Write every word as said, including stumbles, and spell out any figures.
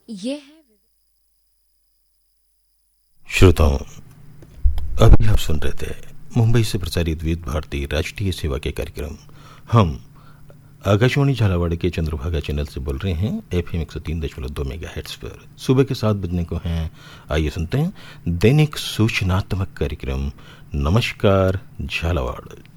ये है। श्रोताओं, अभी आप सुन रहे थे मुंबई से प्रसारित विविध भारती राष्ट्रीय सेवा के कार्यक्रम। हम आकाशवाणी झालावाड़ के चंद्रभागा चैनल से बोल रहे हैं एफ एम एक सौ तीन दशमलव दो मेगा हेर्ट्ज पर। सुबह के सात बजने को हैं। आइए सुनते हैं दैनिक सूचनात्मक कार्यक्रम नमस्कार झालावाड़।